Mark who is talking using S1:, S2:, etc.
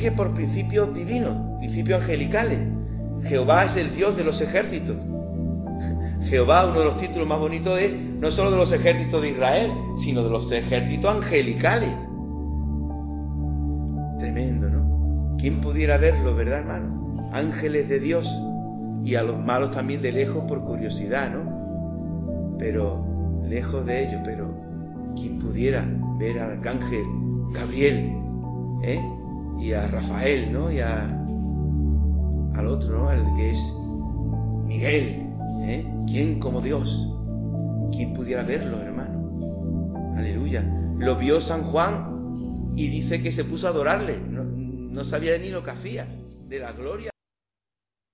S1: rige por principios divinos, principios angelicales. Jehová es el Dios de los ejércitos. Jehová, uno de los títulos más bonitos, es no solo de los ejércitos de Israel, sino de los ejércitos angelicales. Tremendo, ¿no? ¿Quién pudiera verlo, verdad, hermano? Ángeles de Dios, y a los malos también de lejos por curiosidad, ¿no? Pero lejos de ellos, pero ¿quién pudiera ver al arcángel Gabriel, y a Rafael, ¿no? Y al otro, ¿no? Al que es Miguel, ¿Quién como Dios? ¿Quién pudiera verlo, hermano? Aleluya. Lo vio San Juan y dice que se puso a adorarle. No sabía ni lo que hacía, de la gloria